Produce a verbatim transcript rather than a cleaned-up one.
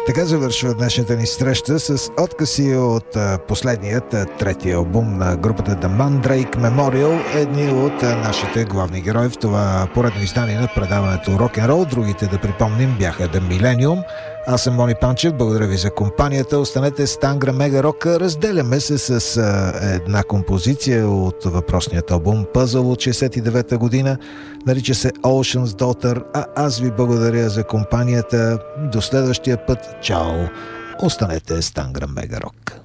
Така завършва днешната ни среща с откъси от последният, третия албум на групата The Mandrake Memorial, едни от нашите главни герои в това поредно издание на предаването Rock'n'Roll. Другите, да припомним, бяха The Millennium. Аз съм Мони Панчев, благодаря ви за компанията. Останете с Тангра Мега Рок. Разделяме се с една композиция от въпросният албум Puzzle от шейсет и девета година. Нарича се Ocean's Daughter, а аз ви благодаря за компанията. До следващия път. Чао! Останете с Тангра Мега Рок.